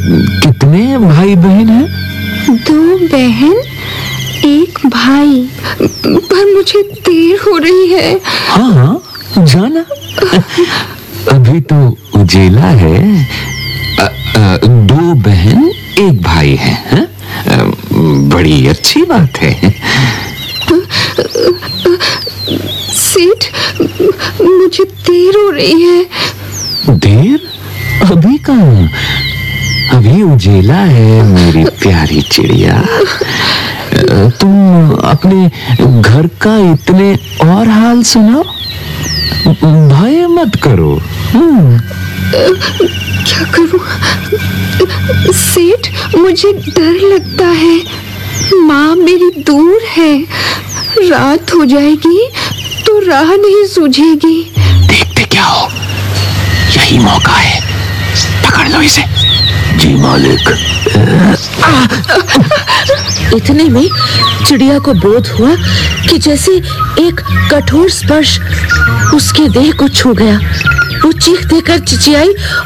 कितने भाई बहन हैं? 2 बहन, 1 भाई। पर मुझे देर हो रही है। हाँ, जाना। अभी तो उजेला है। 2 बहन 1 भाई है। बड़ी अच्छी बात है। सेठ, मुझे देर हो रही है। देर? अभी कहाँ? अभी उजेला है मेरी प्यारी चिड़िया। तुम अपने घर का इतने और हाल सुनाओ। भय मत करो। क्या करूं? सेठ, मुझे डर लगता है। माँ मेरी दूर है। रात हो जाएगी तो राह नहीं सूझेगी। देखते क्या हो, यही मौका है, पकड़ लो इसे। जी मालिक। इतने में चिड़िया को बोध हुआ कि जैसे एक कठोर स्पर्श उसके देह को छू गया। वो चीख देकर चिचियाई